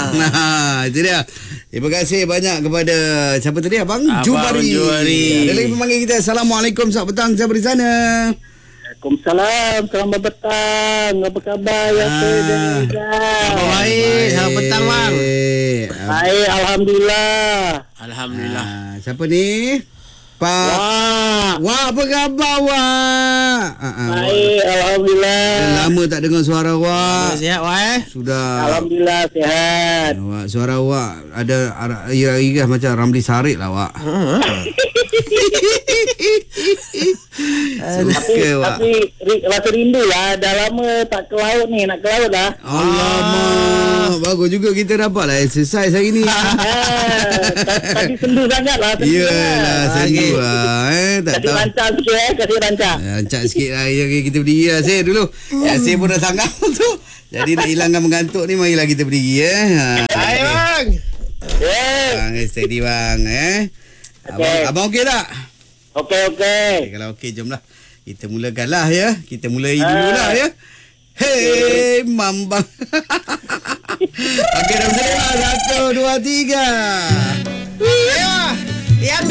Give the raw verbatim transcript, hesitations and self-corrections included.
Nah, itu dia. Terima kasih banyak kepada siapa tadi Abang? Abang Jubari. Jubari. Ada lagi pemanggil kita. Assalamualaikum, selamat petang. Siapa di sana? Waalaikumsalam. Selamat petang. Apa khabar ya Teh dan Iza? Baik, selamat petang bang. Baik, alhamdulillah. Alhamdulillah. Ah, siapa ni? Pak. Wah. Wah, apa khabar Wak? Ah, ah, Wak. Baik, alhamdulillah. Dah lama tak dengar suara Wak. Sihat wah eh? Sudah. Alhamdulillah sihat. Wak, suara Wak ada irah-irah macam Ramli Sarip lah Wak. Tapi, Suka Wak. tapi ri- rasa rindu lah. Dah lama tak ke laut ni. Nak ke laut lah. Alamak, bagus juga kita dapat lah exercise hari ni. Ah, t- Tadi sendu sangat lah. sendu Yelah, lah. sendu lah eh. Tak Kasih tahu. rancang sikit eh. Kasih rancang. Rancak sikit lah yang kita berdiri lah Syed dulu. Ya, Syed pun dah sangat tu. Jadi nak hilangkan mengantuk ni, marilah kita berdiri eh. Ha. Hai bang. Yeah. Bang, eh, steady bang eh. Abang, Okey. abang okey tak? Okey, okey. Okay, kalau okey, jomlah. Kita mulakan lah ya. Kita mulai dulu lah ya. Hey, mambang. Okey, dah bersedia. Satu, dua, tiga. Ayo. Lihat